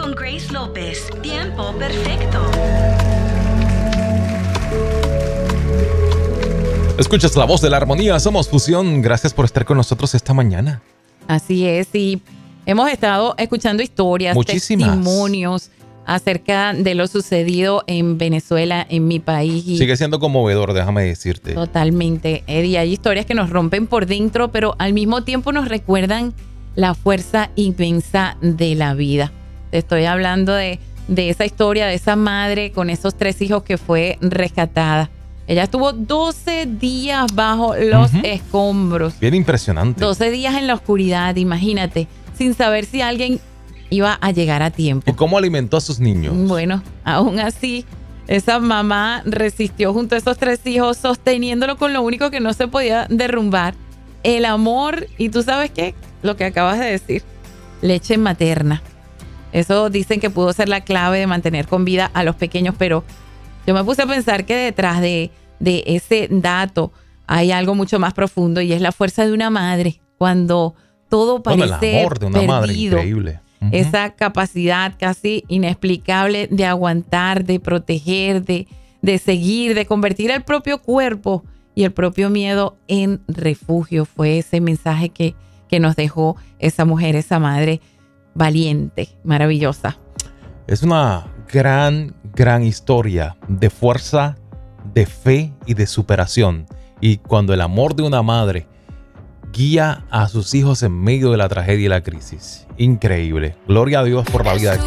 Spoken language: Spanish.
con Grace López. Tiempo perfecto. Escuchas la voz de la armonía, somos Fusión. Gracias por estar con nosotros esta mañana. Así es, y hemos estado escuchando historias, testimonios acerca de lo sucedido en Venezuela, en mi país. Y sigue siendo conmovedor, déjame decirte. Totalmente, Eddie. Hay historias que nos rompen por dentro, pero al mismo tiempo nos recuerdan la fuerza inmensa de la vida. Te estoy hablando de esa historia de esa madre con esos 3 hijos que fue rescatada. Ella estuvo 12 días bajo los escombros. Bien impresionante. 12 días en la oscuridad, imagínate, sin saber si alguien iba a llegar a tiempo. ¿Y cómo alimentó a sus niños? Bueno, aún así, esa mamá resistió junto a esos 3 hijos, sosteniéndolo con lo único que no se podía derrumbar, el amor. Y tú sabes qué, lo que acabas de decir, leche materna. Eso dicen que pudo ser la clave de mantener con vida a los pequeños, pero yo me puse a pensar que detrás de ese dato hay algo mucho más profundo, y es la fuerza de una madre cuando todo parece el amor de una madre, increíble. Esa capacidad casi inexplicable de aguantar, de proteger, de seguir, de convertir el propio cuerpo y el propio miedo en refugio. Fue ese mensaje que nos dejó esa mujer, esa madre valiente, maravillosa. Es una gran historia de fuerza, de fe y de superación. Y cuando el amor de una madre guía a sus hijos en medio de la tragedia y la crisis. Increíble. Gloria a Dios por la vida de